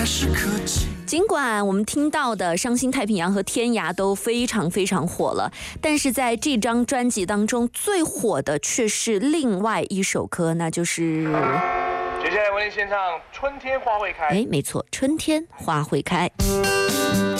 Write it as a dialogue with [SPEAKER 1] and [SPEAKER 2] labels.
[SPEAKER 1] 是科技。
[SPEAKER 2] 尽管我们听到的《伤心太平洋》和《天涯》都非常非常火了，但是在这张专辑当中最火的却是另外一首歌，那就是
[SPEAKER 3] 接下来为您献唱《春天花会开》。
[SPEAKER 2] 没错，春天花会开。